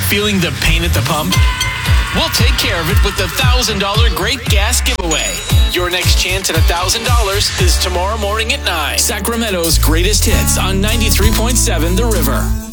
Feeling the pain at the pump? We'll take care of it with the $1,000 Great Gas Giveaway. Your next chance at $1,000 is tomorrow morning at 9. Sacramento's greatest hits on 93.7 The River.